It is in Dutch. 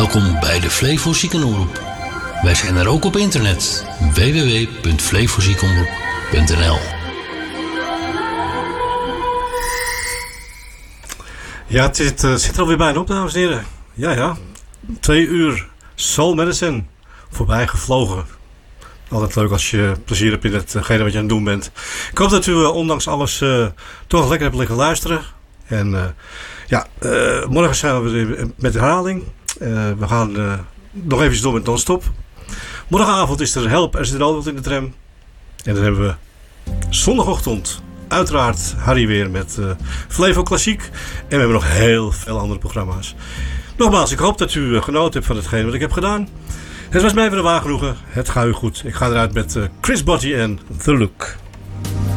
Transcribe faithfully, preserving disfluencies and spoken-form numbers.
Welkom bij de Flevo Ziekenomroep. Wij zijn er ook op internet. w w w punt flevoziekenomroep punt n l. Ja, het zit, uh, zit er alweer bijna op, dames en heren. Ja, ja. Twee uur Soul Medicine. Voorbij gevlogen. Altijd leuk als je plezier hebt in hetgene wat je aan het doen bent. Ik hoop dat u uh, ondanks alles uh, toch lekker hebt liggen luisteren. En uh, ja, uh, morgen zijn we weer met herhaling. Uh, we gaan uh, nog even door met non-stop. Morgenavond is er Help, er zit er altijd in de tram. En dan hebben we zondagochtend uiteraard Harry weer met uh, Flevo Klassiek. En we hebben nog heel veel andere programma's. Nogmaals, ik hoop dat u uh, genoten hebt van hetgeen wat ik heb gedaan. Het was mij weer een waar genoegen. Het gaat u goed. Ik ga eruit met uh, Chris Botti en The Look.